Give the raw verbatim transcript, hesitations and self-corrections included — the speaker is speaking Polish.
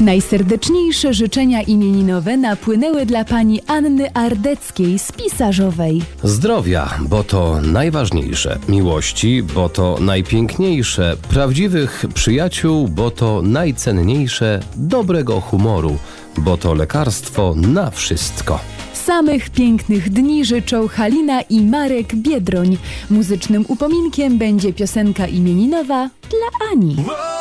Najserdeczniejsze życzenia imieninowe napłynęły dla pani Anny Ardeckiej z Pisarzowej. Zdrowia, bo to najważniejsze. Miłości, bo to najpiękniejsze. Prawdziwych przyjaciół, bo to najcenniejsze. Dobrego humoru, bo to lekarstwo na wszystko. Samych pięknych dni życzą Halina i Marek Biedroń. Muzycznym upominkiem będzie piosenka imieninowa dla Ani.